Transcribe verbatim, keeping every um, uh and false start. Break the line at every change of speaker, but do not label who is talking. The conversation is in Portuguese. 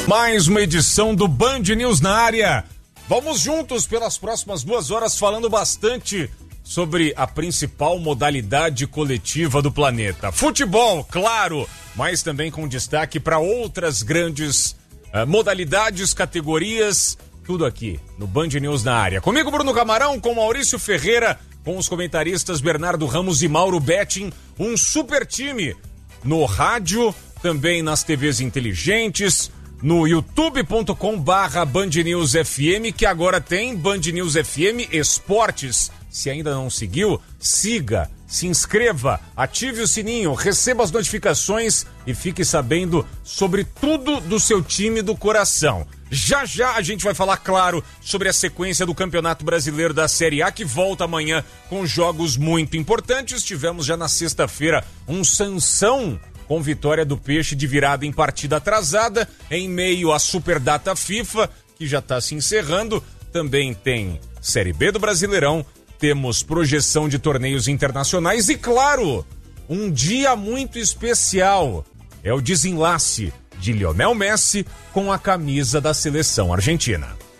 Mais uma edição do Band News na área. Vamos juntos pelas próximas duas horas falando bastante sobre a principal modalidade coletiva do planeta. Futebol, claro, mas também com destaque para outras grandes uh, modalidades, categorias, tudo aqui no Band News na área. Comigo, Bruno Camarão, com Maurício Ferreira, com os comentaristas Bernardo Ramos e Mauro Betting, um super time no rádio, também nas T Vs inteligentes, no youtube ponto com barra Band News F M, que agora tem Band News F M Esportes. Se ainda não seguiu, siga, se inscreva, ative o sininho, receba as notificações e fique sabendo sobre tudo do seu time do coração. Já já a gente vai falar, claro, sobre a sequência do Campeonato Brasileiro da Série A, que volta amanhã com jogos muito importantes. Tivemos já na sexta-feira um Sansão com vitória do Peixe de virada em partida atrasada, em meio à Superdata FIFA, que já está se encerrando. Também tem Série B do Brasileirão, temos projeção de torneios internacionais e, claro, um dia muito especial. É o desenlace de Lionel Messi com a camisa da seleção argentina.